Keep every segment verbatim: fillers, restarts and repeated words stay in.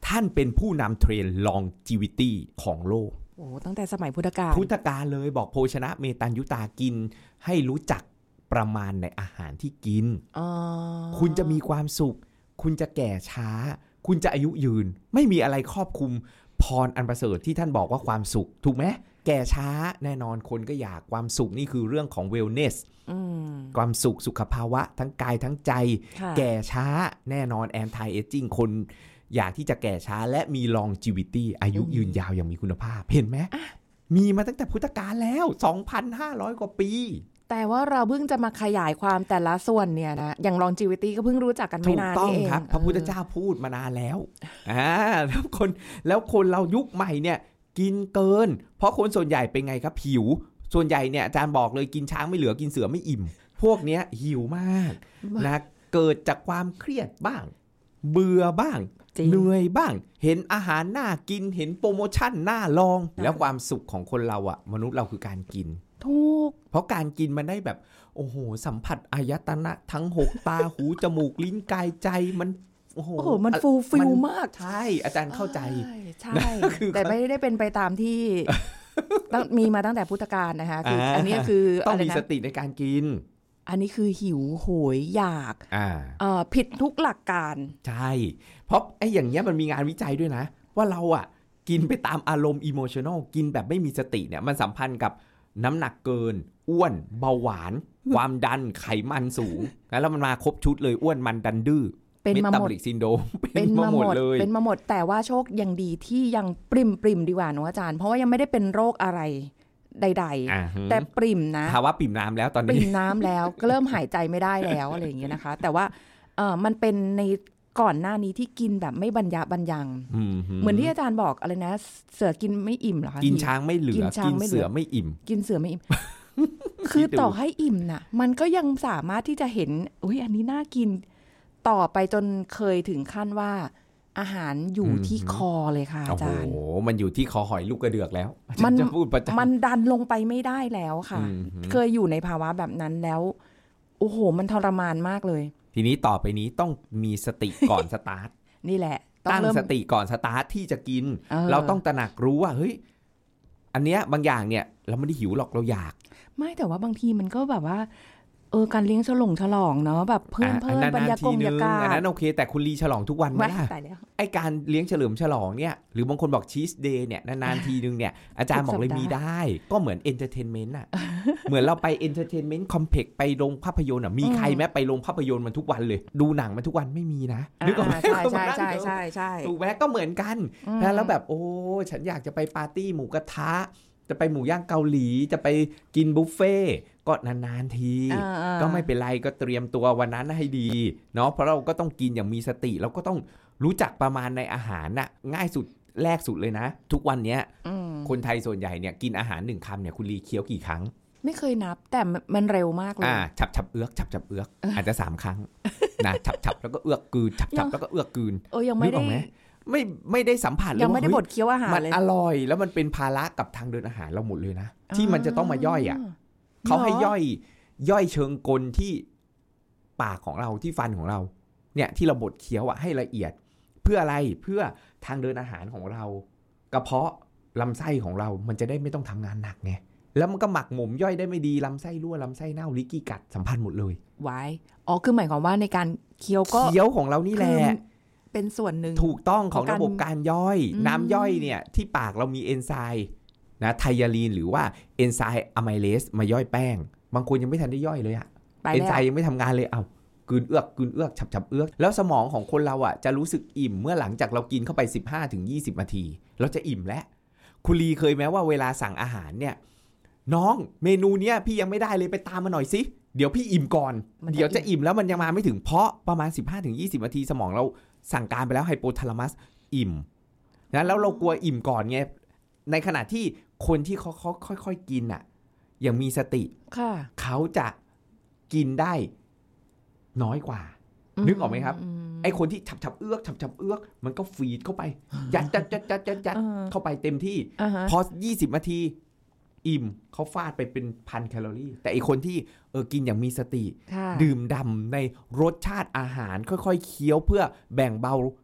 ท่านเป็นผู้นำเทรนด์ longevity ของโลกโอ้ตั้งแต่สมัยพุทธกาลพุทธกาลเลยบอกโภชนะเมตัญยุตากินให้รู้จักประมาณในอาหารที่กินคุณจะมีความสุขคุณจะแก่ช้าคุณจะอายุยืนไม่มีอะไรครอบคลุมพรอันประเสริฐที่ท่านบอกว่าความสุขถูกไหมแก่ช้าแน่นอนคนก็อยากความสุขนี่คือเรื่องของ wellness ความสุขสุขภาวะทั้งกายทั้งใจแก่ช้าแน่นอน anti aging คนอยากที่จะแก่ช้าและมี longevity อายุยืนยาวอย่างมีคุณภาพเห็นไหมมีมาตั้งแต่พุทธกาลแล้ว สองพันห้าร้อย กว่าปีแต่ว่าเราเพิ่งจะมาขยายความแต่ละส่วนเนี่ยนะอย่าง longevity ก็เพิ่งรู้จักกันไม่นานนี่เองถูกต้องครับพระพุทธเจ้าพูดมานานแล้วอ่าแล้วคนแล้วคนเรายุคใหม่เนี่ยกินเกินเพราะคนส่วนใหญ่เป็นไงครับหิวส่วนใหญ่เนี่ยอาจารย์บอกเลยกินช้างไม่เหลือกินเสือไม่อิ่มพวกเนี้ยหิวมากนะเกิดจากความเครียดบ้างเบื่อบ้างเหนื่อยบ้างเห็นอาหารน่ากินเห็นโปรโมชั่นน่าลองแล้วความสุขของคนเราอ่ะมนุษย์เราคือการกินถูกเพราะการกินมันได้แบบโอ้โหสัมผัสอายตนะทั้งหกตาหูจมูกลิ้นกายใจมันโอ้โหมันฟูลฟิลมากใช่อาจารย์เข้าใจใช่แต่ไม่ได้เป็นไปตามที่มีมาตั้งแต่พุทธกาลนะคะคืออันนี้คือต้องมีสติในการกินอันนี้คือหิวโหยอยากผิดทุกหลักการใช่เพราะไอ้อย่างเงี้ยมันมีงานวิจัยด้วยนะว่าเราอ่ะกินไปตามอารมณ์อิโมชันนอลกินแบบไม่มีสติเนี่ยมันสัมพันธ์กับน้ำหนักเกินอ้วนเบาหวานความดันไขมันสูงแล้วมันมาครบชุดเลยอ้วนมันดันดื้อเป็นมาหมดซินโดรมเป็นมาหมดเลยเป็นมาหมดแต่ว่าโชคยังดีที่ยังปริมปริมดีกว่าเนอะอาจารย์เพราะว่ายังไม่ได้เป็นโรคอะไรใดๆแต่ปริมนะภาวะปริมน้ำแล้วตอนนี้ปริมน้ำแล้วก็เริ่มหายใจไม่ได้แล้วอะไรอย่างเงี้ยนะคะแต่ว่าเออมันเป็นในก่อนหน้านี้ที่กินแบบไม่บรรยะบรรยังเหมือนที่อาจารย์บอกอะไรนะเสือกินไม่อิ่มเหรอคะกินช้างไม่เหลือกินเสือไม่อิ่มกินเสือไม่อิ่มคือต่อให้อิ่มน่ะมันก็ยังสามารถที่จะเห็นอุ้ยอันนี้น่ากินต่อไปจนเคยถึงขั้นว่าอาหารอยู่ที่คอเลยค่ะอาจารย์โอ้โหมันอยู่ที่คอหอยลูกกระเดือกแล้วมันจะพูดประจำมันดันลงไปไม่ได้แล้วค่ะเคยอยู่ในภาวะแบบนั้นแล้วโอ้โหมันทรมานมากเลยทีนี้ต่อไปนี้ต้องมีสติก่อนสตาร์ทนี่แหละตั้งสติก่อนสตาร์ทที่จะกิน เออ เราต้องตระหนักรู้ว่าเฮ้ยอันเนี้ยบางอย่างเนี่ยเราไม่ได้หิวหรอกเราอยากไม่แต่ว่าบางทีมันก็แบบว่าเออการเลี้ยงฉลองฉลองเนาะแบบเพิ่มเพิ่มบรรยากาศบรรยากาศอันนั้นโอเคแต่คุณลีฉลองทุกวันไม่ได้ไอการเลี้ยงเฉลิมฉลองเนี่ยหรือบางคนบอกชีสเดย์เนี่ยนานๆทีนึงเนี่ยอาจารย์บอกเลยมีได้ก็เหมือนเอนเตอร์เทนเมนต์อ่ะเหมือนเราไปเอนเตอร์เทนเมนต์คอมเพล็กซ์ไปโรงภาพยนตร์อ่ะมีใครแม้ไปโรงภาพยนตร์มันทุกวันเลยดูหนังมันทุกวันไม่มีนะนึกออกไหมใช่ใช่ใช่ใช่ใช่ถูกไหมก็เหมือนกันนะแล้วแบบโอ้ฉันอยากจะไปปาร์ตี้หมูกระทะจะไปหมูย่างเกาหลีจะไปกินบุฟเฟ่ก็นานๆทีก็ไม่เป็นไรก็เตรียมตัววันนั้นให้ดีเนาะเพราะเราก็ต้องกินอย่างมีสติเราก็ต้องรู้จักประมาณในอาหารน่ะง่ายสุดแรกสุดเลยนะทุกวันนี้คนไทยส่วนใหญ่เนี่ยกินอาหารหนึ่งคำเนี่ยคุณลีเคี้ยวกี่ครั้งไม่เคยนับแต่มันเร็วมากเลยอ่าฉับฉับเอื้อกฉับฉับเอื้อกอาจจะสามครั้งนะฉับฉับแล้วก็เอื้อกกืนฉับฉับแล้วก็เอื้อกกืนเออยังไม่ได้ไม่ไม่ได้สัมผัสยังไม่ได้บดเคี้ยวอาหารเลยมันอร่อยแล้วมันเป็นภาระกับทางเดินอาหารเราหมดเลยนะที่มันจะต้องมาย่อยอ่ะเขาให้ย่อยย่อยเชิงกลที่ปากของเราที่ฟันของเราเนี่ยที่เราบดเคี้ยวอ่ะให้ละเอียดเพื่ออะไรเพื่อทางเดินอาหารของเรากระเพาะลำไส้ของเรามันจะได้ไม่ต้องทำงานหนักไงแล้วมันก็หมักหมมย่อยได้ไม่ดีลำไส้รั่วลำไส้เน่าลิกี้กัดสัมพันธ์หมดเลยไว้อ๋อคือหมายความว่าในการเคี้ยวก็เคี้ยวของเรานี่แหละเป็นส่วนหนึ่งถูกต้องของระบบการย่อยน้ำย่อยเนี่ยที่ปากเรามีเอนไซม์นะไทยาลีนหรือว่าเอนไซม์อะไมเลสมาย่อยแป้งบางคนยังไม่ทันได้ย่อยเลยอะเอนไซม์ยังไม่ทำงานเลยเอ้ากลืนเอื้อกกลืนเอื้อกฉับฉับเอื้อกแล้วสมองของคนเราอะจะรู้สึกอิ่มเมื่อหลังจากเรากินเข้าไป สิบห้าถึงยี่สิบ นาทีเราจะอิ่มแล้วคุณลีเคยไหมว่าเวลาสั่งอาหารเนี่ยน้องเมนูเนี้ยพี่ยังไม่ได้เลยไปตามมาหน่อยสิเดี๋ยวพี่อิ่มก่อนเดี๋ยวจะอิ่มแล้วมันยังมาไม่ถึงเพราะประมาณ สิบห้าถึงยี่สิบ นาทีสมองเราสั่งการไปแล้วไฮโปทาลามัสอิ่มนะแล้วเรากลัวอิ่มก่อนไงในขณะที่คนที่เขาเขาค่อยๆกินอ่ะอย่างมีสติเขาจะกินได้น้อยกว่านึกออกไหมครับไอคนที่ฉับฉับเอื้อกฉับฉับเอื้อกมันก็ฟีดเข้าไปยัดยัดยัดยัดยัดยัดเข้าไปเต็มที่พอยี่สิบนาทีอิ่มเขาฟาดไปเป็นพันแคลอรี่แต่ไอคนที่เออกินอย่างมีสติดื่มด่ำในรสชาติอาหารค่อยๆเคี้ยวเพื่อแบ่งเบา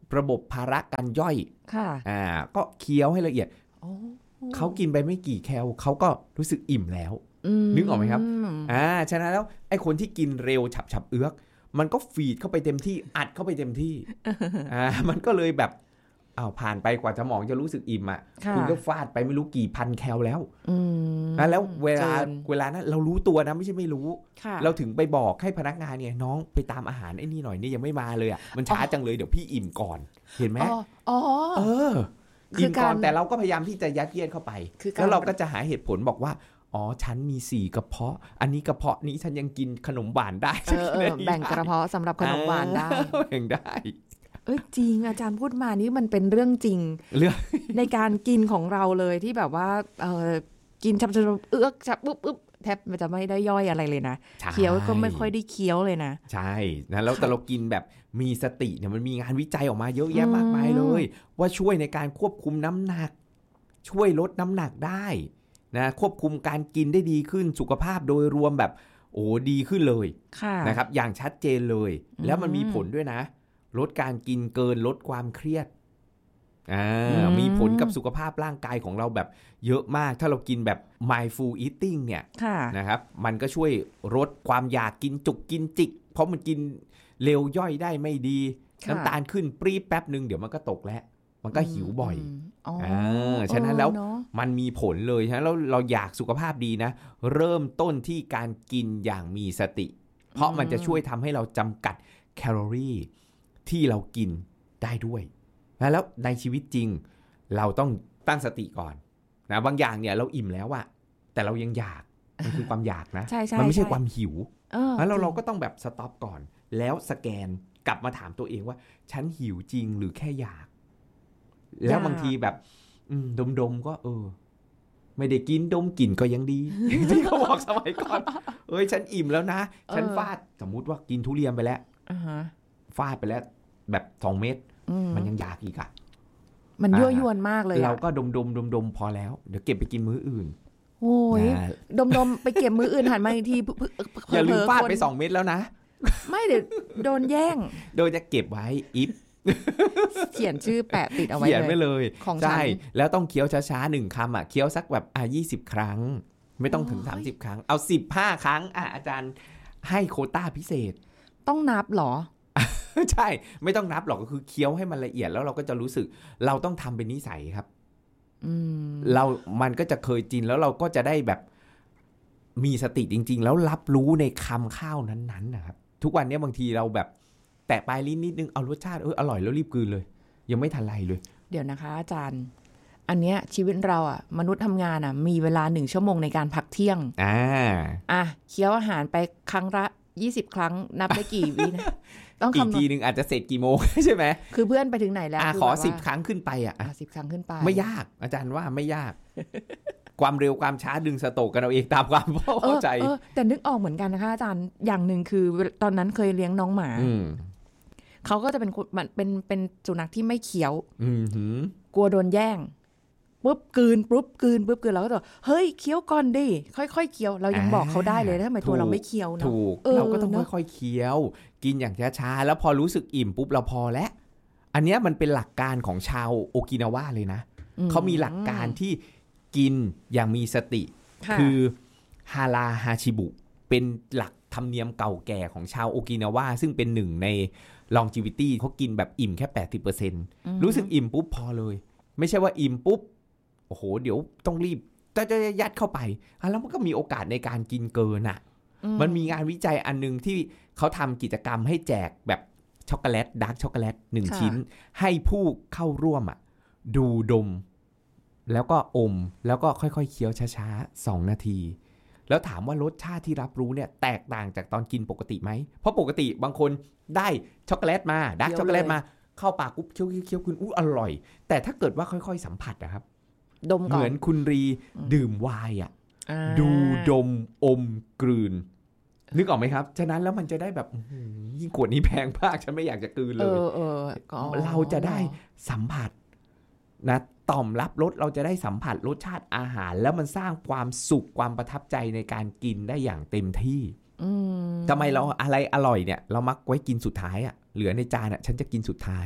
ระบบภาระการย่อยค่ะอ่าก็เคี้ยวให้ละเอียดเขากินไปไม่กี่แคลเขาก็รู้สึกอิ่มแล้วนึกออกไหมครับอ่าฉะนั้นแล้วไอ้คนที่กินเร็วฉับๆเอื้อกมันก็ฟีดเข้าไปเต็มที่อัดเข้าไปเต็มที่อ่ามันก็เลยแบบอ้าวผ่านไปกว่าสมองจะรู้สึกอิ่มอ่ะคุณก็ฟาดไปไม่รู้กี่พันแคลแล้วนะแล้วเวลาเวลานั้นเรารู้ตัวนะไม่ใช่ไม่รู้เราถึงไปบอกให้พนักงานเนี่ยน้องไปตามอาหารไอ้นี่หน่อยนี่ยังไม่มาเลยอ่ะมันช้าจังเลยเดี๋ยวพี่อิ่มก่อนเห็นไหมอ๋อเอออิ่มก่อนแต่เราก็พยายามที่จะยัดเยียดเข้าไปแล้วเราก็จะหาเหตุผลบอกว่าอ๋อฉันมีสี่กระเพาะอันนี้กระเพาะนี้ฉันยังกินขนมหวานได้เออแบ่งกระเพาะสำหรับขนมหวานได้แบ่งได้เอ้ยจริงอาจารย์พูดมานี่มันเป็นเรื่องจริงเรื่องในการกินของเราเลยที่แบบว่าเออกินชับๆเอื้อกชับปุ๊บปุ๊บแทบมันจะไม่ได้ย่อยอะไรเลยนะเคี้ยวก็ไม่ค่อยได้เคี้ยวเลยนะใช่นะแล้วแต่เรากินแบบมีสติเนี่ยมันมีงานวิจัยออกมาเยอะแยะมากมายเลยว่าช่วยในการควบคุมน้ำหนักช่วยลดน้ำหนักได้นะควบคุมการกินได้ดีขึ้นสุขภาพโดยรวมแบบโอ้ดีขึ้นเลยนะครับอย่างชัดเจนเลยแล้วมันมีผลด้วยนะลดการกินเกินลดความเครียดอ่ามีผลกับสุขภาพร่างกายของเราแบบเยอะมากถ้าเรากินแบบ mindful eating เนี่ยนะครับมันก็ช่วยลดความอยากกินจุกกินจิกเพราะมันกินเร็วย่อยได้ไม่ดีน้ำตาลขึ้นปรี๊บแป๊บนึงเดี๋ยวมันก็ตกแล้วมันก็หิวบ่อยอ่าฉะนั้นแล้วมันมีผลเลยฉะนั้นแล้วเราอยากสุขภาพดีนะเริ่มต้นที่การกินอย่างมีสติเพราะมันจะช่วยทำให้เราจำกัดแคลอรี่ที่เรากินได้ด้วยแล้วในชีวิตจริงเราต้องตั้งสติก่อนนะบางอย่างเนี่ยเราอิ่มแล้วอะแต่เรายังอยากมันคือความอยากนะ มันไม่ใช่ความหิวแล้วเราเราก็ต้องแบบสต็อปก่อนแล้วสแกนกลับมาถามตัวเองว่าฉันหิวจริงหรือแค่อยากแล้วบางทีแบบดมๆก็เออไม่ได้กินดมกลิ่นก็ยังดีที่เขาบอกสมัยก่อนเอ้ยฉันอิ่มแล้วนะฉันฟาดสมมุติว่ากินทุเรียนไปแล้วฟาดไปแล้วแบบสองเม็ดมันยังอยากอีกอ่ะมันยั่วยวนมากเลยเราก็ดมดมดมดมพอแล้วเดี๋ยวเก็บไปกินมื้ออื่นโอ้ยดมดมไปเก็บมื้ออื่นหันมาอีกทีอย่าลืมฟาดไปสองเม็ดแล้วนะไม่เดี๋ยวโดนแย่งโดยจะเก็บไว้อิฟเขียนชื่อแปะติดเอาไว้เลยเขียนไว้เลยของฉันใช่แล้วต้องเคี้ยวช้าๆหนึ่งคำอ่ะเคี้ยวสักแบบอ่ะยี่สิบครั้งไม่ต้องถึงสามสิบครั้งเอาสิบห้าครั้งอ่ะอาจารย์ให้โควต้าพิเศษต้องนับหรอใช่ไม่ต้องนับหรอกก็คือเคี้ยวให้มันละเอียดแล้วเราก็จะรู้สึกเราต้องทำเป็นนิสัยครับเรามันก็จะเคยจินแล้วเราก็จะได้แบบมีสติจริงๆแล้วรับรู้ในคำข้าวนั้นๆนะครับทุกวันนี้บางทีเราแบบแตะปลายลิ้นนิดนึงเอารสชาติเอออร่อยแล้วรีบกลืนเลยยังไม่ทันไรเลยเดี๋ยวนะคะอาจารย์อันเนี้ยชีวิตเราอ่ะมนุษย์ทำงานอ่ะมีเวลาหนึ่งชั่วโมงในการพักเที่ยงอ่าอ่ะเคี้ยวอาหารไปครั้งละยี่สิบครั้งนับได้กี่วินะต้องอีกทีนึงอาจจะเสร็จกี่โมงใช่ไหมคือเพื่อนไปถึงไหนแล้วขอสิบครั้งขึ้นไปอ่ะสิบครั้งขึ้นไปไม่ยากอาจารย์ว่าไม่ยากความเร็วความช้าดึงสโตกกันเอาเองตามความเข้าใจแต่นึกออกเหมือนกันนะคะอาจารย์อย่างหนึ่งคือตอนนั้นเคยเลี้ยงน้องหมาเขาก็จะเป็นมันเป็นเป็นสุนัขที่ไม่เคี้ยวกลัวโดนแย่งปุ๊บกลืนปุ๊บกลืนปุ๊บกลืนเราก็จะเฮ้ยเคี้ยวก่อนดิค่อยๆเคี้ยวเรายังบอกเขาได้เลยทำไมตัวเราไม่เคี้ยวเนาะถูกเราก็ต้องค่อยๆเคี้ยวกินอย่างช้าๆแล้วพอรู้สึกอิ่มปุ๊บเราพอแล้วอันนี้มันเป็นหลักการของชาวโอกินาวาเลยนะเขามีหลักการที่กินอย่างมีสติคือฮาราฮาชิบุเป็นหลักธรรมเนียมเก่าแก่ของชาวโอกินาวาซึ่งเป็นหนึ่งใน longevity เขากินแบบอิ่มแค่ แปดสิบเปอร์เซ็นต์ รู้สึกอิ่มปุ๊บพอเลยไม่ใช่ว่าอิ่มปุ๊บโอ้โหเดี๋ยวต้องรีบจะจะยัดเข้าไปแล้วมันก็มีโอกาสในการกินเกินอ่ะมันมีงานวิจัยอันนึงที่เขาทำกิจกรรมให้แจกแบบช็อกโกแลตดาร์กช็อกโกแลตหนึ่งชิ้นให้ผู้เข้าร่วมอ่ะดูดมแล้วก็อมแล้วก็ค่อยๆเคี้ยวช้าๆสองนาทีแล้วถามว่ารสชาติที่รับรู้เนี่ยแตกต่างจากตอนกินปกติไหมเพราะปกติบางคนได้ช็อกโกแลตมาดาร์กช็อกโกแลตมาเข้าปากปุ๊บเคี้ยวๆเคี้ยวคุณอู้อร่อยแต่ถ้าเกิดว่าค่อยๆสัมผัสนะครับดมก่อนเหมือนคุณรีดื่มไวน์อ่ะดูดมอมกลืนนึกออกไหมครับฉะนั้นแล้วมันจะได้แบบยิ่งขวดนี้แพงมากฉันไม่อยากจะกลืนเลยเราจะได้สัมผัสนะต่อมรับรสเราจะได้สัมผัสรสชาติอาหารแล้วมันสร้างความสุขความประทับใจในการกินได้อย่างเต็มที่ทำไมเราอะไรอร่อยเนี่ยเรามักไว้กินสุดท้ายอ่ะเหลือในจานอ่ะฉันจะกินสุดท้ายพ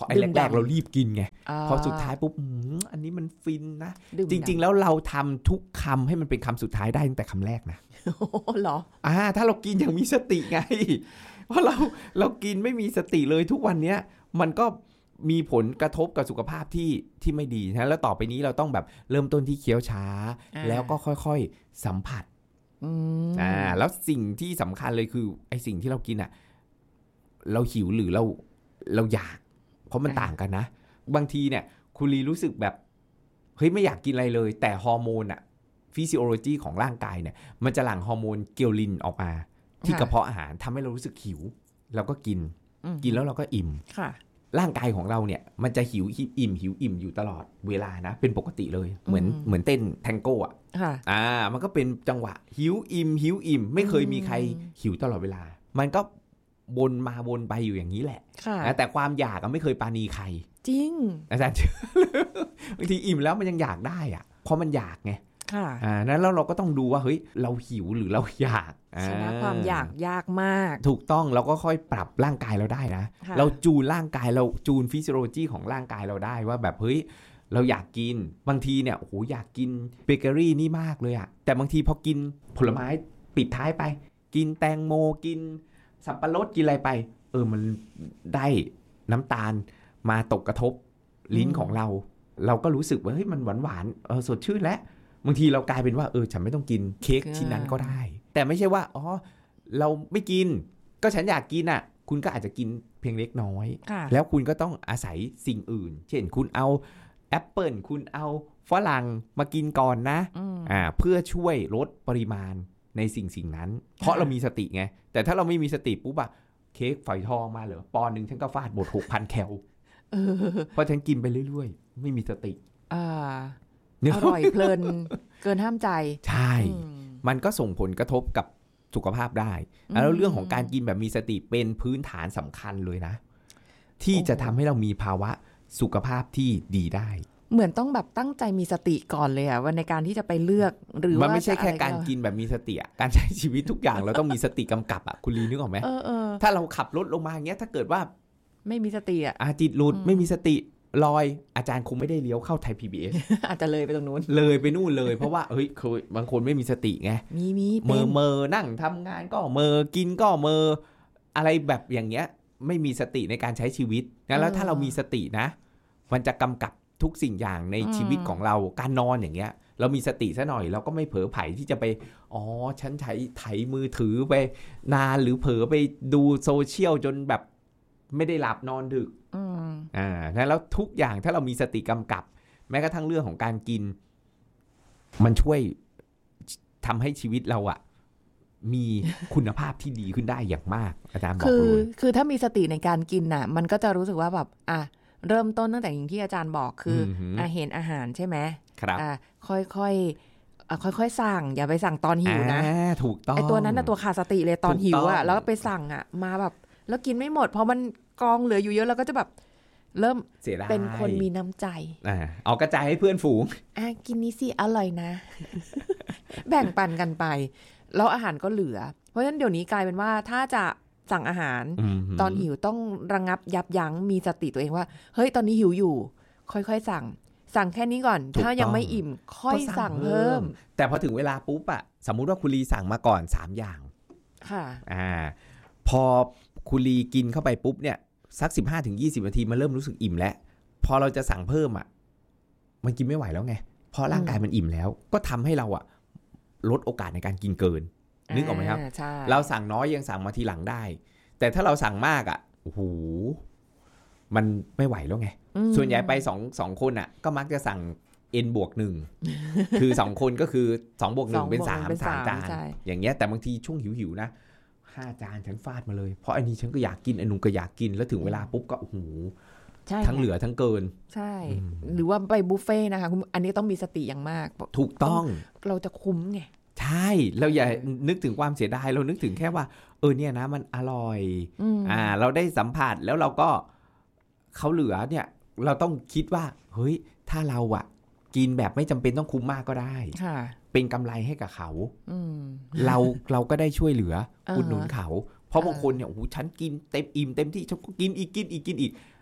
ราะไอ้แรกๆเรารีบกินไงพอสุดท้ายปุ๊บอันนี้มันฟินนะจริงๆแล้วเราทำทุกคำให้มันเป็นคำสุดท้ายได้ตั้งแต่คำแรกนะเหรออ่าถ้าเรากินอย่างมีสติไงเพราะเราเรากินไม่มีสติเลยทุกวันเนี้ยมันก็มีผลกระทบกับสุขภาพที่ที่ไม่ดีนะแล้วต่อไปนี้เราต้องแบบเริ่มต้นที่เคี้ยวช้าแล้วก็ค่อยๆสัมผัสอ่าแล้วสิ่งที่สำคัญเลยคือไอ้สิ่งที่เรากินอ่ะเราหิวหรือเราเราอยากเพราะมันต่างกันนะบางทีเนี่ยคุณลีรู้สึกแบบเฮ้ยไม่อยากกินอะไรเลยแต่ฮอร์โมนอะฟิสิโอโลจีของร่างกายเนี่ยมันจะหลั่งฮอร์โมนเกลลินออกมาที่กระเพาะอาหารทำให้เรารู้สึกหิวเราก็กินกินแล้วเราก็อิ่มร่างกายของเราเนี่ยมันจะหิวอิ่มหิวอิ่มอยู่ตลอดเวลานะเป็นปกติเลยเหมือนเหมือนเต้นแทงโก้อะอ่ามันก็เป็นจังหวะหิวอิ่มหิวอิ่มไม่เคยมีใครหิวตลอดเวลามันก็วนมาวนไปอยู่อย่างนี้แหละนะแต่ความอยากก็ไม่เคยปาณีใครจริงอาจารย์บางทีอิ่มแล้วมันยังอยากได้อะเพราะมันอยากไงค่ะอ่านั้นแล้วเราก็ต้องดูว่าเฮ้ยเราหิวหรือเราอยากชนะความอยากยากมากถูกต้องเราก็ค่อยปรับร่างกายเราได้นะเราจูนร่างกายเราจูนฟิสิโอโลจีของร่างกายเราได้ว่าแบบเฮ้ยเราอยากกินบางทีเนี่ยโอ้โหอยากกินเบเกอรี่นี่มากเลยอะแต่บางทีพอกินผลไม้ปิดท้ายไปกินแตงโมกินสับปะรดกินอะไรไปเออมันได้น้ำตาลมาตกกระทบลิ้นของเราเราก็รู้สึกว่าเฮ้ยมันหวานหวานเออสดชื่นแล้วบางทีเรากลายเป็นว่าเออฉันไม่ต้องกินเค้กชิ้นนั้นก็ได้แต่ไม่ใช่ว่าอ๋อเราไม่กินก็ฉันอยากกินอ่ะคุณก็อาจจะกินเพียงเล็กน้อยแล้วคุณก็ต้องอาศัยสิ่งอื่นเช่นคุณเอาแอปเปิลคุณเอาฝรั่งมากินก่อนนะอ่าเพื่อช่วยลดปริมาณในสิ่งสิ่งนั้นเพราะเรามีสติไงแต่ถ้าเราไม่มีสติปุ๊บอะเค้กฝอยทองมาเหรอปอนด์นึงฉันก็ฟาดหมด หกพัน แคลเพราะฉันกินไปเรื่อยๆไม่มีสติอ่าอร่อยเพลินเกินห้ามใจใช่มันก็ส่งผลกระทบกับสุขภาพได้แล้วเรื่องของการกินแบบมีสติเป็นพื้นฐานสำคัญเลยนะที่จะทำให้เรามีภาวะสุขภาพที่ดีได้เหมือนต้องแบบตั้งใจมีสติก่อนเลยอะว่าในการที่จะไปเลือกหรือว่ามันไม่ใช่แค่การกินแบบมีสติอะการใช้ชีวิตทุกอย่างเราต้องมีสติกำกับอะคุณลีนึกออกไหมถ้าเราขับรถลงมาอย่างเงี้ยถ้าเกิดว่าไม่มีสติอะอาจิตหลุดไม่มีสติลอยอาจารย์คงไม่ได้เลี้ยวเข้าไทย พี บี เอสอาจจะเลยไปตรงนู้นเลยไปนู่นเลยเพราะว่าเฮ้ยเคยบางคนไม่มีสติไงมีมีเมอเมอนั่งทำงานก็เมอกินก็เมออะไรแบบอย่างเงี้ยไม่มีสติในการใช้ชีวิตงั้นแล้วถ้าเรามีสตินะมันจะกำกับทุกสิ่งอย่างในชีวิตของเราการนอนอย่างเงี้ยเรามีสติซะหน่อยเราก็ไม่เผลอไผที่จะไปอ๋อฉันใช้ไถมือถือไปนานหรือเผลอไปดูโซเชียลจนแบบไม่ได้หลับนอนดึกอ่าแล้วทุกอย่างถ้าเรามีสติกำกับแม้กระทั่งเรื่องของการกินมันช่วยทำให้ชีวิตเราอะมีคุณภาพที่ดีขึ้นได้อย่างมากอาจารย์บอกคือคือถ้ามีสติในการกินน่ะมันก็จะรู้สึกว่าแบบอ่ะเริ่มต้นตั้งแต่อย่างที่อาจารย์บอกคืออ่ะเห็นอาหารใช่ไหมครับอ่ะค่อยๆอ่ะค่อยๆสั่งอย่าไปสั่งตอนหิวนะถูกต้องไอตัวนั้นน่ะตัวขาดสติเลยตอนหิวอ่ะแล้วไปสั่งอ่ะมาแบบแล้วกินไม่หมดเพราะมันกองเหลืออยู่เยอะแล้วก็จะแบบเริ่มเป็นคนมีน้ำใจอ่าเอากระจายให้เพื่อนฝูงอ่ะกินนี้สิอร่อยนะ แบ่งปันกันไปแล้วอาหารก็เหลือเพราะฉะนั้นเดี๋ยวนี้กลายเป็นว่าถ้าจะสั่งอาหารตอนหิวต้องระงับยับยั้งมีสติตัวเองว่าเฮ้ยตอนนี้หิวอยู่ค่อยๆสั่งสั่งแค่นี้ก่อนถ้ายังไม่อิ่มค่อยสั่งเพิ่มแต่พอถึงเวลาปุ๊บอะสมมุติว่าคุณลีสั่งมาก่อนสามอย่างค่ะอ่าพอคุณลีกินเข้าไปปุ๊บเนี่ยสัก สิบห้าถึงยี่สิบ นาทีมันเริ่มรู้สึกอิ่มแล้วพอเราจะสั่งเพิ่มอ่ะมันกินไม่ไหวแล้วไงเพราะร่างกายมันอิ่มแล้วก็ทำให้เราอ่ะลดโอกาสในการกินเกินนึกออกไหมครับเราสั่งน้อยยังสั่งมาทีหลังได้แต่ถ้าเราสั่งมากอ่ะโอ้โหมันไม่ไหวแล้วไงส่วนใหญ่ไปสอง สองคนอ่ะก็มักจะสั่ง n บวกหนึ่งคือสองคนก็คือสองบวกหนึ่งเป็นสาม สามจานอย่างเงี้ยแต่บางทีช่วงหิวๆนะห้าจานฉันฟาดมาเลยเพราะอันนี้ฉันก็อยากกินอันนู้นก็อยากกินแล้วถึงเวลาปุ๊บก็โอ้โหทั้งเหลือทั้งเกินใช่หรือว่าไปบุฟเฟ่นะคะอันนี้ต้องมีสติอย่างมากถูกต้องเราจะคุ้มไงใช่เราอย่านึกถึงความเสียดายเรานึกถึงแค่ว่าเออเนี่ยนะมันอร่อยอ่าเราได้สัมผัสแล้วเราก็เขาเหลือเนี่ยเราต้องคิดว่าเฮ้ยถ้าเราอะกินแบบไม่จำเป็นต้องคุ้มมากก็ได้เป็นกำไรให้กับเขาเราเราก็ได้ช่วยเหลืออุดหนุนเขาเพราะบางคนเนี่ยโอ้โหฉันกินเต็มอิ่มเต็มที่ฉันก็กินอีกกินอีกกินอีก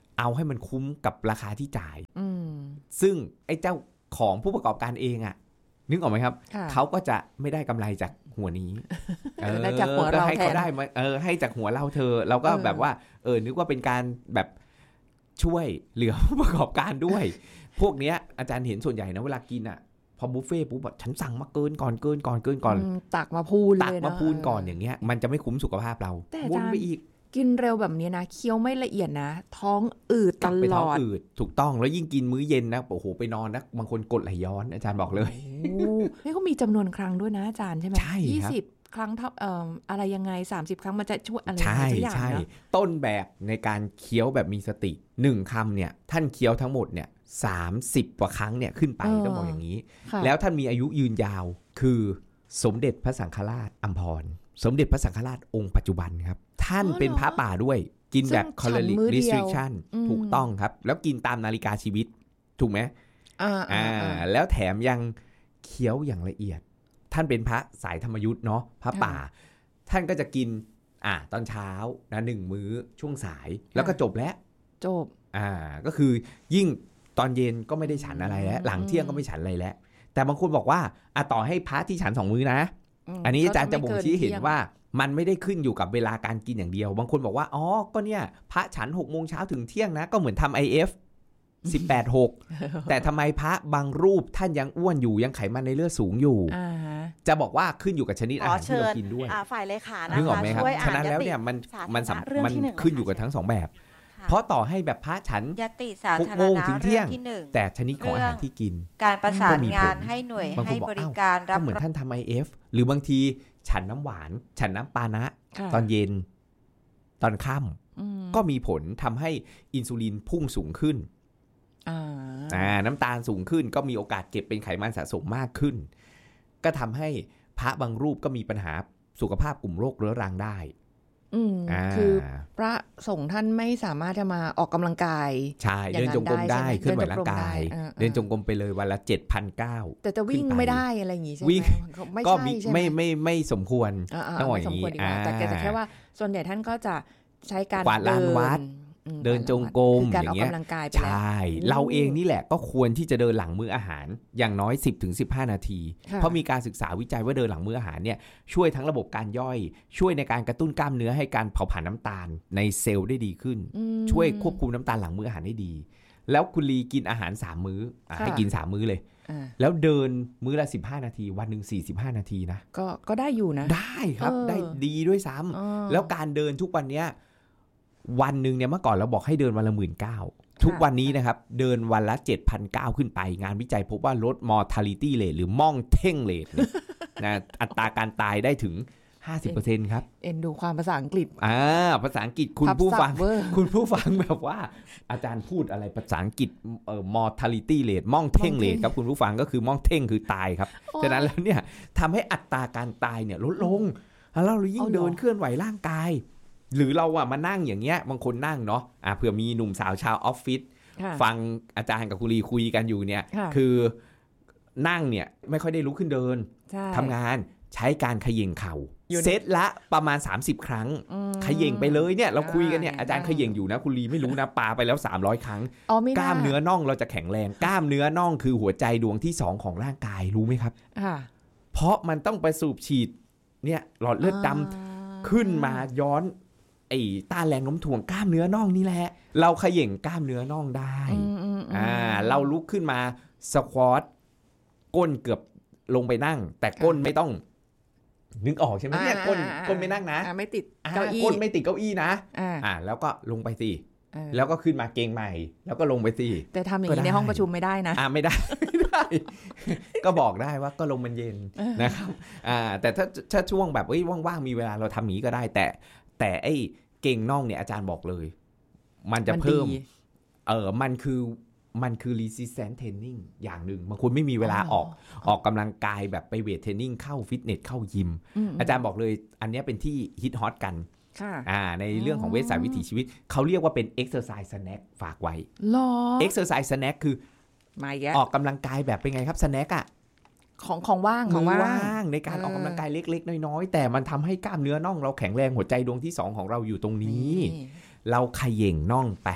เอาให้มันคุ้มกับราคาที่จ่ายซึ่งไอ้เจ้าของผู้ประกอบการเองอะนึกออกไหมครับเขาก็จะไม่ได้กำไรจากหัวนี้ได้จากหัวเราให้เขาได้มาเออให้จากหัวเราเธอเราก็แบบว่าเออนึกว่าเป็นการแบบช่วยเหลือผู้ประกอบการด้วยพวกเนี้ยอาจารย์เห็นส่วนใหญ่นะเวลากินอ่ะพอบุฟเฟ่ปุ๊บฉันสั่งมาเกินก่อนเกินก่อนเกินก่อนตักมาพูนเลยนะตักมาพูนก่อนอย่างเงี้ยมันจะไม่คุ้มสุขภาพเราวนไปอีกกินเร็วแบบนี้นะเคี้ยวไม่ละเอียดนะท้องอืดตลอดอืดถูกต้องแล้วยิ่งกินมื้อเย็นนะโอ้โหไปนอนนะบางคนกดไหลย้อนอาจารย์บอกเลยนี่ก็มีจำนวนครั้งด้วยนะอาจารย์ใช่ไหมใช่ยี่สิบครั้งเท่าเอ่ออะไรยังไงสามสิบครั้งมันจะช่วยอะไรใช่ใช่ต้นแบบในการเคี้ยวแบบมีสติหนึ่งคำเนี่ยท่านเคี้ยวทั้งหมดเนี่ยสามสิบกว่าครั้งเนี่ยขึ้นไปต้องบอกอย่างนี้แล้วท่านมีอายุยืนยาวคือสมเด็จพระสังฆราชอัมพรสมเด็จพระสังฆราชองค์ปัจจุบันครับท่านเป็นพระป่าด้วยกินแบบ caloric restriction ถูกต้องครับแล้วกินตามนาฬิกาชีวิตถูกไหมอ่าอ่าแล้วแถมยังเคี้ยวอย่างละเอียดท่านเป็นพระสายธรรมยุทธ์เนาะพระป่าท่านก็จะกินอ่าตอนเช้านะหนึ่งมื้อช่วงสายแล้วก็จบแล้วจบอ่าก็คือยิ่งตอนเย็นก็ไม่ได้ฉันอะไรแล้วหลังเที่ยงก็ไม่ฉันอะไรแล้วแต่บางคนบอกว่าอ่ะต่อให้พระที่ฉันสองมื้อนะอันนี้อาจารย์จะบ่งชี้เห็นว่ามันไม่ได้ขึ้นอยู่กับเวลาการกินอย่างเดียวบางคนบอกว่าอ๋อก็เนี่ยพระฉันหกโมงเช้าถึงเที่ยงนะก็เหมือนทำ ไอ เอฟ สิบแปด หก แต่ทำไมพระบางรูปท่านยังอ้วนอยู่ยังไขมันในเลือดสูงอยู่จะบอกว่าขึ้นอยู่กับชนิดอาหารที่เรากินด้วยฝ่ายเลขานะคะช่วยอ่านฉะนั้นแล้วเนี่ยมันมันมันขึ้นอยู่กับทั้งสองแบบเพราะต่อให้แบบพระฉันหกโมงถึงเที่ยงแต่ชนิดของอาหารที่กินการประสานงานให้หน่วยให้บริการรับเหมือนท่านทำ ไอ เอฟ หรือบางทีฉันน้ำหวานฉันน้ำปานะตอนเย็นตอนค่ำก็มีผลทำให้อินซูลินพุ่งสูงขึ้นอ่าน้ำตาลสูงขึ้นก็มีโอกาสเก็บเป็นไขมันสะสมมากขึ้นก็ทำให้พระบางรูปก็มีปัญหาสุขภาพกลุ่มโรคเรื้อรังได้อืมคือพระสงฆ์ท่านไม่สามารถจะมาออกกำลังกายใช่เดินจงกรมได้เคลื่อนไหวร่างกายเดินจงกรมไปเลยวันละ เจ็ดพันเก้าร้อยแต่จะวิ่งไม่ได้อะไรอย่างงี้ใช่ไหมวิ่งก็ไม่ไม่ไม่สมควรต้องบอกอย่างนี้แต่แค่ว่าส่วนใหญ่ท่านก็จะใช้การกวาดลานวัดเดินจงกรมอย่างเงี้ยใช่เราเองนี่แหละก็ควรที่จะเดินหลังมื้ออาหารอย่างน้อย สิบถึงสิบห้า นาทีเพราะมีการศึกษาวิจัยว่าเดินหลังมื้ออาหารเนี่ยช่วยทั้งระบบการย่อยช่วยในการกระตุ้นกล้ามเนื้อให้การเผาผลาญน้ำตาลในเซลล์ได้ดีขึ้นช่วยควบคุมน้ำตาลหลังมื้ออาหารได้ดีแล้วคุณลีกินอาหารสามมื้อให้กินสามมื้อเลยแล้วเดินมื้อละสิบห้านาทีวันนึงสี่สิบห้านาทีนะก็ก็ได้อยู่นะได้ครับได้ดีด้วยซ้ำแล้วการเดินทุกวันเนี้ยวันหนึ่งเนี่ยเมื่อก่อนเราบอกให้เดินวันละ หนึ่งหมื่นเก้าพัน ทุกวันนี้นะครับเดินวันละ เจ็ดพันเก้าร้อย ขึ้นไปงานวิจัยพบว่าลด mortality rate หรือม่องเท่ง rate นะอัตราการตายได้ถึง ห้าสิบเปอร์เซ็นต์ ครับเอ็นดูความภาษาอังกฤษอ่าภาษาอังกฤษคุณผู้ฟังคุณผู้ฟังแบบว่าอาจารย์พูดอะไรภาษาอังกฤษเอ่อ mortality rate ม่องเท่ง rate ครับคุณผู้ฟังก็คือม่องเท่งคือตายครับฉะนั้นแล้วเนี่ยทำให้อัตราการตายเนี่ยลดลงแล้วเรายิ่งเดินเคลื่อนไหวร่างกายหรือเราอะมานั่งอย่างเงี้ยบางคนนั่งเนาะอ่ะเผื่อมีหนุ่มสาวชาวออฟฟิศฟังอาจารย์กับคุรีคุยกันอยู่เนี่ยคือนั่งเนี่ยไม่ค่อยได้ลุกขึ้นเดินทำงานใช้การเขย่งเข่าเซตละประมาณสามสิบครั้งเขย่งไปเลยเนี่ยเราคุยกันเนี่ยอาจารย์เขย่งอยู่นะคุณลีไม่รู้นะปาไปแล้วสามร้อยครั้งกล้ามเนื้อน่องเราจะแข็งแรงกล้ามเนื้อน่องคือหัวใจดวงที่สองของร่างกายรู้ไหมครับเพราะมันต้องไปสูบฉีดเนี่ยหลอดเลือดดำขึ้นมาย้อนไอ้ต้านแรงโน้มถ่วงกล้ามเนื้อน่องนี่แหละเราเขย่งกล้ามเนื้อน่องได้อ่าเราลุกขึ้นมาสควอตก้นเกือบลงไปนั่งแต่ก้นไม่ต้องนึกออกใช่ไหมเนี่ยก้นก้นไม่นั่งนะไม่ติดเก้าอี้ก้นไม่ติดเก้าอี้นะอ่าแล้วก็ลงไปสิแล้วก็ขึ้นมาเกงใหม่แล้วก็ลงไปสิแต่ทำอย่างนี้ในห้องประชุมไม่ได้นะอ่าไม่ได้ไม่ได้ก็บอกได้ว่าก็ลมมันเย็นนะครับอ่าแต่ถ้าถ้าช่วงแบบเอ้ยว่างๆมีเวลาเราทำอย่างนี้ก็ได้แต่แต่ไอ้เก่งน่องเนี่ยอาจารย์บอกเลยมันจะเพิ่มเออมันคือมันคือ resistance training อย่างหนึ่งบางคนไม่มีเวลาออกออกกำลังกายแบบไปเวทเทรนนิ่งเข้าฟิตเนสเข้ายิมอาจารย์บอกเลยอันนี้เป็นที่ฮิตฮอตกันอ่าในเรื่องของเวชศาสตร์วิถีชีวิตเขาเรียกว่าเป็น exercise snack ฝากไว้ exercise snack คือออกกำลังกายแบบเป็นไงครับ snack อ่ะของของว่างของว่างในการออกกำลังกายเล็กๆน้อยๆแต่มันทำให้กล้ามเนื้อน่องเราแข็งแรงหัวใจดวงที่สองของเราอยู่ตรงนี้เราเขย่งน่องไป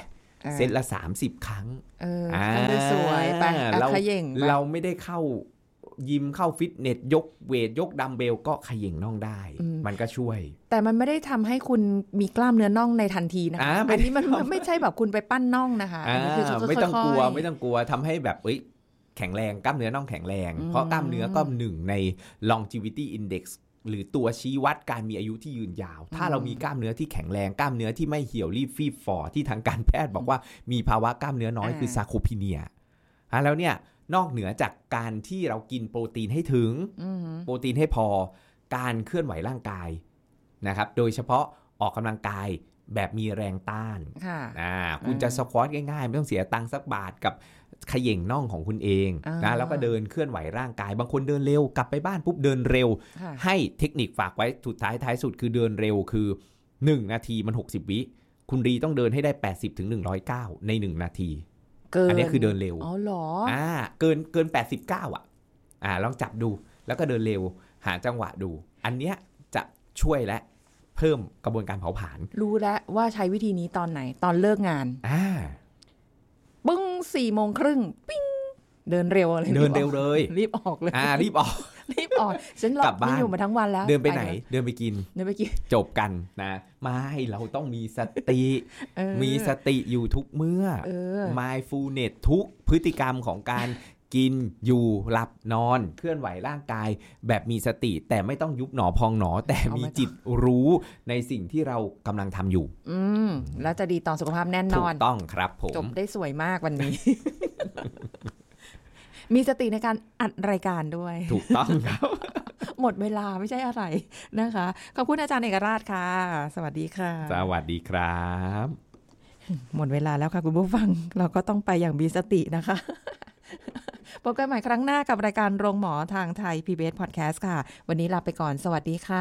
เซตละสามสิบครั้งเอออ่าสวยไปเราเราไม่ได้เข้ายิมเข้าฟิตเนสยกเวทยกดัมเบลก็เขย่งน่องได้มันก็ช่วยแต่มันไม่ได้ทำให้คุณมีกล้ามเนื้อน่องในทันทีนะคะอันนี้มันไม่ใช่แบบคุณไปปั้นน่องนะคะอันนี้คือไม่ต้องกลัวไม่ต้องกลัวทำให้แบบเอ้ยแข็งแรงกล้ามเนื้อน่องแข็งแรงเพราะกล้ามเนื้อก็หนึ่งใน longevity index หรือตัวชี้วัดการมีอายุที่ยืนยาวถ้าเรามีกล้ามเนื้อที่แข็งแรงกล้ามเนื้อที่ไม่เหี่ยวรีบฟีบฝ่อที่ทางการแพทย์บอกว่ามีภาวะกล้ามเนื้อน้อยคือซาร์โคพีเนียแล้วเนี่ยนอกเหนือจากการที่เรากินโปรตีนให้ถึงโปรตีนให้พอการเคลื่อนไหวร่างกายนะครับโดยเฉพาะออกกำลังกายแบบมีแรงต้านอ่าคุณจะสควอตง่ายๆไม่ต้องเสียตังค์สักบาทกับเขย่งน่องของคุณเองนะแล้วก็เดินเคลื่อนไหวร่างกายบางคนเดินเร็วกลับไปบ้านปุ๊บเดินเร็วให้เทคนิคฝากไว้สุดท้ายท้ายสุดคือเดินเร็วคือหนึ่งนาทีมันหกสิบวิคุณรีต้องเดินให้ได้แปดสิบถึงหนึ่งร้อยเก้าในหนึ่งนาทีอันนี้คือเดินเร็วอ๋อเหรออ่าเกินเกินแปดสิบเก้าอ่ะอ่าลองจับดูแล้วก็เดินเร็วหาจังหวะดูอันเนี้ยจะช่วยและเพิ่มกระบวนการเผาผลาญรู้แล้วว่าใช้วิธีนี้ตอนไหนตอนเลิกงานอ่าปึ้งสี่โมงครึ่งปิ้งเดินเร็วเลยเดินเร็วเลยรีบออกเลยอ่ารีบออกรีบออกฉันรอไม่อยู่มาทั้งวันแล้วเดินไปไหนเดินไปกินเดินไปกินจบกันนะไม่เราต้องมีสติมีสติอยู่ทุกเมื่อ mindfulness ทุกพฤติกรรมของการกินอยู่หลับนอนเคลื่อนไหวร่างกายแบบมีสติแต่ไม่ต้องยุบหนอพองหนอแต่มีจิตรู้ในสิ่งที่เรากำลังทำอยู่อืมแล้วจะดีต่อสุขภาพแน่นอนถูกต้องครับผมจบได้สวยมากวันนี้ มีสติในการอัดรายการด้วยถูกต้องครับหมดเวลาไม่ใช่อะไรนะคะขอบคุณอาจารย์เอกราชค่ะสวัสดีค่ะสวัสดีครับหมดเวลาแล้วค่ะคุณผู้ฟังเราก็ต้องไปอย่างมีสตินะคะพบกันใหม่ครั้งหน้ากับรายการโรงหมอทางไทย พี บี เอส Podcast ค่ะวันนี้ลาไปก่อนสวัสดีค่ะ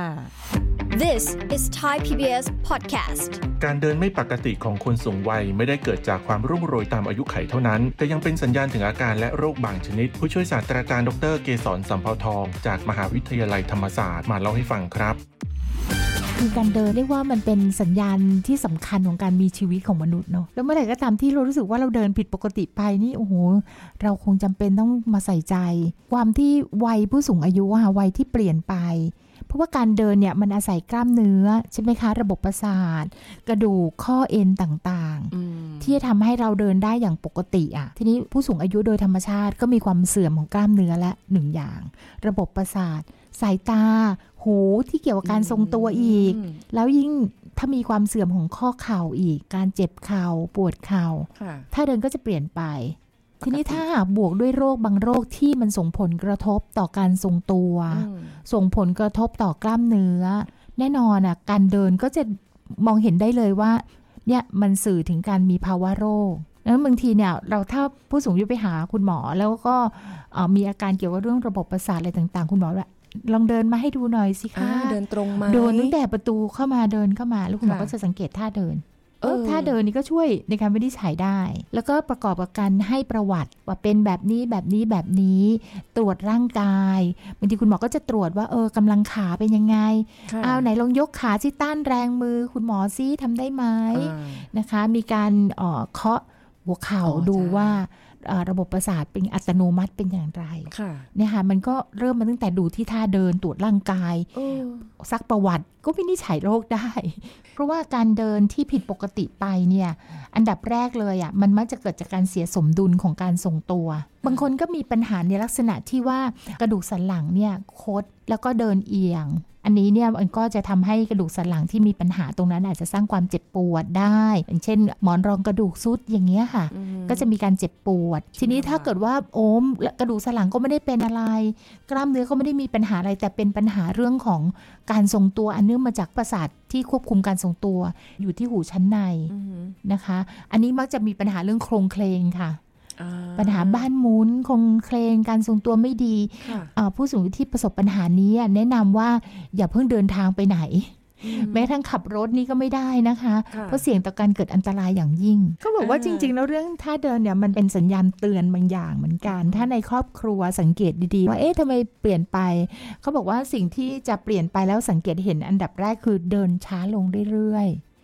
This is Thai พี บี เอส Podcast การเดินไม่ปกติของคนสูงวัยไม่ได้เกิดจากความรุ่มโรยตามอายุไขเท่านั้นแต่ยังเป็นสัญญาณถึงอาการและโรคบางชนิดผู้ช่วยศาสตราจารย์ดร.เกษรสำเภาทองจากมหาวิทยาลัยธรรมศาสตร์มาเล่าให้ฟังครับคือการเดินเรียกว่ามันเป็นสัญญาณที่สำคัญของการมีชีวิตของมนุษย์เนาะแล้วเมื่อไหร่ก็ตามที่เรารู้สึกว่าเราเดินผิดปกติไปนี่โอ้โหเราคงจำเป็นต้องมาใส่ใจความที่วัยผู้สูงอายุอะวัยที่เปลี่ยนไปเพราะว่าการเดินเนี่ยมันอาศัยกล้ามเนื้อใช่ไหมคะระบบประสาทกระดูกข้อเอ็นต่างๆที่จะทำให้เราเดินได้อย่างปกติอ่ะทีนี้ผู้สูงอายุโดยธรรมชาติก็มีความเสื่อมของกล้ามเนื้อละหนึ่งอย่างระบบประสาทสายตาหูที่เกี่ยวกับการทรงตัวอีกแล้วยิ่งถ้ามีความเสื่อมของข้อเข่าอีกการเจ็บเข่าปวดเข่าถ้าเดินก็จะเปลี่ยนไปทีนี้ถ้าหากบวกด้วยโรคบางโรคที่มันส่งผลกระทบต่อการทรงตัวส่งผลกระทบต่อกล้ามเนื้อแน่นอนอ่ะการเดินก็จะมองเห็นได้เลยว่าเนี่ยมันสื่อถึงการมีภาวะโรคแล้วบางทีเนี่ยเราถ้าผู้สูงอายุไปหาคุณหมอแล้วก็มีอาการเกี่ยวกับเรื่องระบบประสาทอะไรต่างๆคุณหมอว่าลองเดินมาให้ดูหน่อยสิคะเดินตรงมาเดินตั้งแต่ประตูเข้ามาเดินเข้ามาแล้วคุณหมอก็จะสังเกตท่าเดินเออท่าเดินนี่ก็ช่วยในการวินิจฉัยได้แล้วก็ประกอบกับการให้ประวัติว่าเป็นแบบนี้แบบนี้แบบนี้ตรวจร่างกายบางทีคุณหมอก็จะตรวจว่าเออกำลังขาเป็นยังไงเอาไหนลองยกขาที่ต้านแรงมือคุณหมอซิทำได้ไหมนะคะมีการเอ่อเคาะหัวเข่าดูว่าระบบประสาทเป็นอัตโนมัติเป็นอย่างไรเนี่ยค่ะมันก็เริ่มมาตั้งแต่ดูที่ท่าเดินตรวจร่างกายซักประวัติก็วินิจฉัยโรคได้เพราะว่าการเดินที่ผิดปกติไปเนี่ยอันดับแรกเลยอ่ะมันมักจะเกิดจากการเสียสมดุลของการทรงตัวบางคนก็มีปัญหาในลักษณะที่ว่ากระดูกสันหลังเนี่ยคดแล้วก็เดินเอียงอันนี้เนี่ยมันก็จะทำให้กระดูกสันหลังที่มีปัญหาตรงนั้นอาจจะสร้างความเจ็บปวดได้อย่างเช่นหมอนรองกระดูกซุดอย่างเงี้ยค่ะก็จะมีการเจ็บปวดทีนี้ถ้าเกิดว่าโอ้มกระดูกสันหลังก็ไม่ได้เป็นอะไรกล้ามเนื้อก็ไม่ได้มีปัญหาอะไรแต่เป็นปัญหาเรื่องของการทรงตัวอันเนื่องมาจากประสาทที่ควบคุมการทรงตัวอยู่ที่หูชั้นในนะคะอันนี้มักจะมีปัญหาเรื่องโครงเคลงค่ะปัญหาบ้านหมุนคงเคลงการทรงตัวไม่ดีผู้สูงอายุที่ประสบปัญหานี้แนะนำว่าอย่าเพิ่งเดินทางไปไหนแม้ทั้งขับรถนี่ก็ไม่ได้นะคะเพราะเสี่ยงต่อการเกิดอันตรายอย่างยิ่งเขาบอกว่าจริงๆแล้วเรื่องท่าเดินเนี่ยมันเป็นสัญญาณเตือนบางอย่างเหมือนกันถ้าในครอบครัวสังเกตดีๆว่าเอ๊ะทำไมเปลี่ยนไปเขาบอกว่าสิ่งที่จะเปลี่ยนไปแล้วสังเกตเห็นอันดับแรกคือเดินช้าลงเรื่อยๆ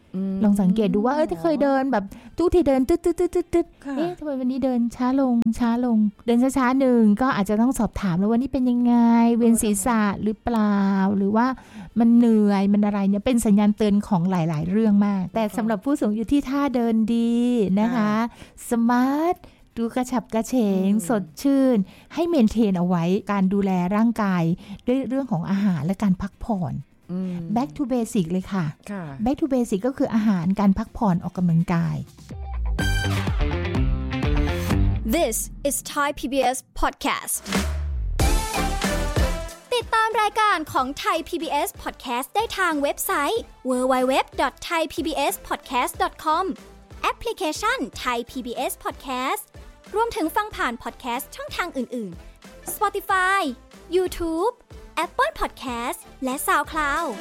ลองสังเกตดูว่าเออถ้าเคยเดินแบบทุกทีเดินตึ๊ดตึ๊ดตึ๊ดตึ๊ดเอ๊ะทำไมวันนี้เดินช้าลงช้าลงเดินช้าๆหนึ่งก็อาจจะต้องสอบถามแล้ววันนี้เป็นยังไงเวียนศีรษะหรือเปล่าหรือว่ามันเหนื่อยมันอะไรเนี่ยเป็นสัญญาณเตือนของหลายๆเรื่องมากแต่สำหรับผู้สูงอายุที่ท่าเดินดีนะคะสมาร์ทดูกระฉับกระเฉงสดชื่นให้เมนเทนเอาไว้การดูแลร่างกายด้วยเรื่องของอาหารและการพักผ่อน back to basic เลยค่ะ back to basic ก็คืออาหารการพักผ่อนออกกำลังกาย This is Thai พี บี เอส Podcast ติดตามรายการของ Thai พี บี เอส Podcast ได้ทางเว็บไซต์ ดับเบิลยู ดับเบิลยู ดับเบิลยู ดอท ไทย พี บี เอส พอดแคสต์ ดอท คอม แอปพลิเคชัน Thai พี บี เอส Podcast รวมถึงฟังผ่าน podcast ช่องทางอื่นๆ Spotify YouTube Apple Podcast และ SoundCloud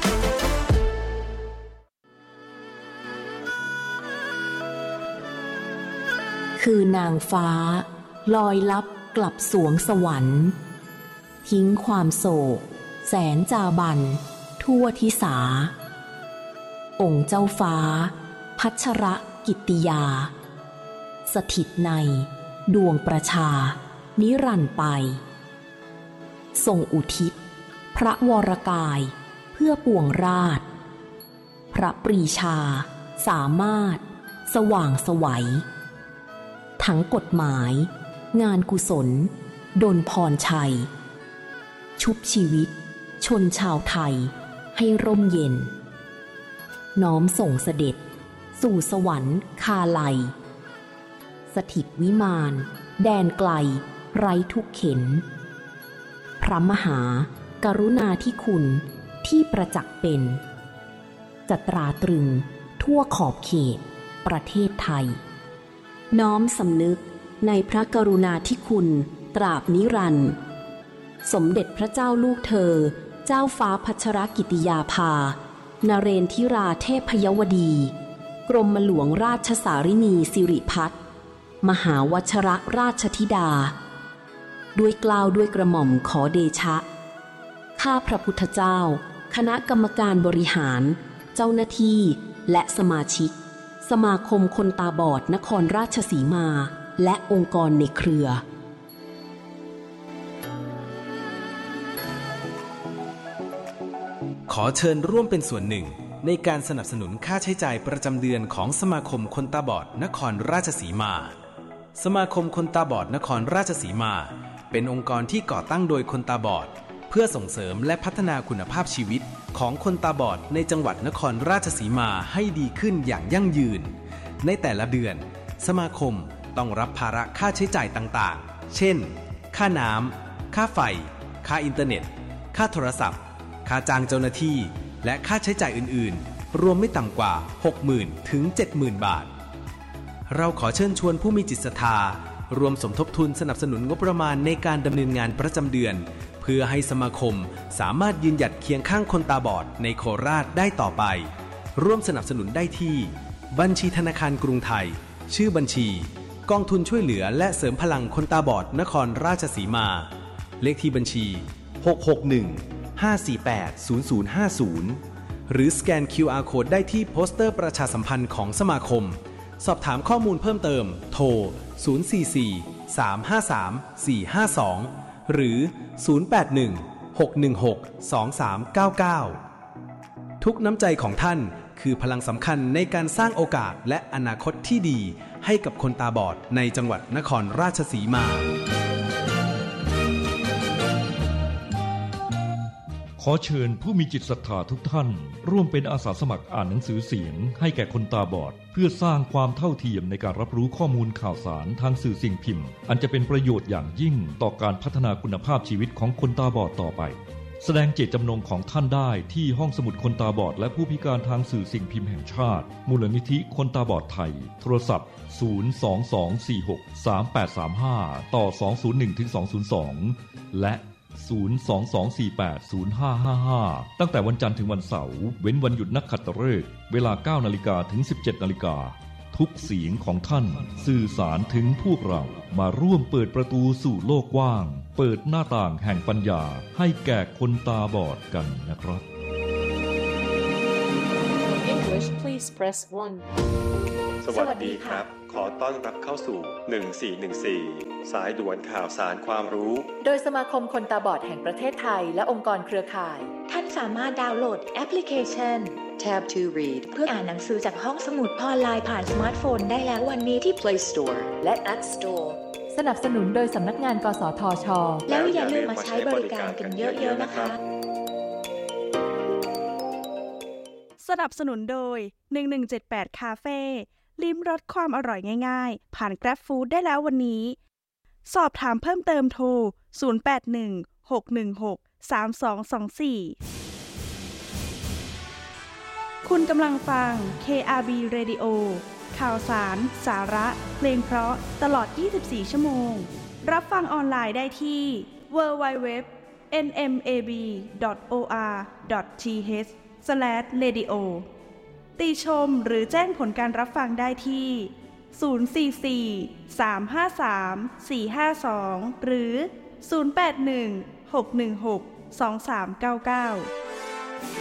คือนางฟ้าลอยลับกลับสวงสวรรค์ทิ้งความโศกแสนจาบันทั่วทิสาองค์เจ้าฟ้าพัชรกิตติยาสถิตในดวงประชานิรันดร์ไปทรงอุทิศพระวรกายเพื่อปวงราชพระปรีชาสามารถสว่างไสวทั้งกฎหมายงานกุศลดลพรชัยชุบชีวิตชนชาวไทยให้ร่มเย็นน้อมส่งเสด็จสู่สวรรค์คาไลสถิตวิมานแดนไกลไร้ทุกเข็ญพระมหากรุณาธิคุณที่ประจักษ์เป็นจะตราตรึงทั่วขอบเขตประเทศไทยน้อมสำนึกในพระกรุณาธิคุณตราบนิรันดร์สมเด็จพระเจ้าลูกเธอเจ้าฟ้าพัชรกิติยาภานเรนทิราเทพยวดีกรมหลวงราชสารินีสิริพัฒน์มหาวชรราชธิดาด้วยเกล้าด้วยกระหม่อมขอเดชะข้าพระพุทธเจ้าคณะกรรมการบริหารเจ้าหน้าที่และสมาชิกสมาคมคนตาบอดนครราชสีมาและองค์กรในเครือขอเชิญร่วมเป็นส่วนหนึ่งในการสนับสนุนค่าใช้จ่ายประจำเดือนของสมาคมคนตาบอดนครราชสีมาสมาคมคนตาบอดนครราชสีมาเป็นองค์กรที่ก่อตั้งโดยคนตาบอดเพื่อส่งเสริมและพัฒนาคุณภาพชีวิตของคนตาบอดในจังหวัดนครราชสีมาให้ดีขึ้นอย่างยั่งยืนในแต่ละเดือนสมาคมต้องรับภาระค่าใช้จ่ายต่างๆเช่นค่าน้ำค่าไฟค่าอินเทอร์เน็ตค่าโทรศัพท์ค่าจ้างเจ้าหน้าที่และค่าใช้จ่ายอื่นๆรวมไม่ต่ำกว่า หกหมื่น ถึง เจ็ดหมื่น บาทเราขอเชิญชวนผู้มีจิตศรัทธารวมสมทบทุนสนับสนุนงบประมาณในการดำเนินงานประจำเดือนเพื่อให้สมาคมสามารถยืนหยัดเคียงข้างคนตาบอดในโคราชได้ต่อไปร่วมสนับสนุนได้ที่บัญชีธนาคารกรุงไทยชื่อบัญชีกองทุนช่วยเหลือและเสริมพลังคนตาบอดนครราชสีมาเลขที่บัญชีหก หก หนึ่ง ห้า สี่ แปด ศูนย์ ศูนย์ ห้า ศูนย์หรือสแกน คิว อาร์ Code ได้ที่โปสเตอร์ประชาสัมพันธ์ของสมาคมสอบถามข้อมูลเพิ่มเติมโทรศูนย์ สี่ สี่ สาม ห้า สาม สี่ ห้า สองหรือศูนย์ แปด หนึ่ง หก หนึ่ง หก สอง สาม เก้า เก้าทุกน้ำใจของท่านคือพลังสำคัญในการสร้างโอกาสและอนาคตที่ดีให้กับคนตาบอดในจังหวัดนครราชสีมาขอเชิญผู้มีจิตศรัทธาทุกท่านร่วมเป็นอาสาสมัครอ่านหนังสือเสียงให้แก่คนตาบอดเพื่อสร้างความเท่าเทียมในการรับรู้ข้อมูลข่าวสารทางสื่อสิ่งพิมพ์อันจะเป็นประโยชน์อย่างยิ่งต่อการพัฒนาคุณภาพชีวิตของคนตาบอดต่อไปแสดงเจตจำนงของท่านได้ที่ห้องสมุดคนตาบอดและผู้พิการทางสื่อสิ่งพิมพ์แห่งชาติมูลนิธิคนตาบอดไทยโทรศัพท์ศูนย์ สอง สอง สี่ หก สาม แปด สาม ห้าต่อสอง ศูนย์ หนึ่ง ถึง สอง ศูนย์ สองและศูนย์ สอง สอง สี่ แปด ศูนย์ ห้า ห้า ห้าตั้งแต่วันจันทร์ถึงวันเสาร์เว้นวันหยุดนักขัตฤกษ์เวลา เก้านาฬิกา ถึง สิบเจ็ดนาฬิกาทุกเสียงของท่านสื่อสารถึงพวกเรามาร่วมเปิดประตูสู่โลกกว้างเปิดหน้าต่างแห่งปัญญาให้แก่คนตาบอดกันนะครับ English please please press one สวัสดีครับขอต้อนรับเข้าสู่หนึ่งสี่หนึ่งสี่สายด่วนข่าวสารความรู้โดยสมาคมคนตาบอดแห่งประเทศไทยและองค์กรเครือข่ายท่านสามารถดาวน์โหลดแอปพลิเคชัน Tab to Read เพื่ออ่านหนังสือจากห้องสมุดออนไลน์ผ่านสมาร์ทโฟนได้แล้ววันนี้ที่ Play Store และ App Store สนับสนุนโดยสำนักงานกสทช.แล้วอย่าลืมมาใช้บริการกันเยอะๆนะคะสนับสนุนโดยหนึ่งหนึ่งเจ็ดแปดคาเฟ่ลิ้มรสความอร่อยง่ายๆผ่าน Grab Food ได้แล้ววันนี้สอบถามเพิ่มเติมโทรศูนย์ แปด หนึ่ง หก หนึ่ง หก สาม สอง สอง สี่คุณกำลังฟัง เค อาร์ บี Radio ข่าวสารสาระเพลงเพราะตลอดยี่สิบสี่ชั่วโมงรับฟังออนไลน์ได้ที่ ดับเบิลยู ดับเบิลยู ดับเบิลยู ดอท เอ็น เอ็ม เอ บี ดอท โอ อาร์ ดอท ที เอช สแลช เรดิโอ ติชมหรือแจ้งผลการรับฟังได้ที่ ศูนย์ สี่ สี่ สาม ห้า สาม สี่ ห้า สอง หรือ ศูนย์ แปด หนึ่ง หก หนึ่ง หก สอง สาม เก้า เก้า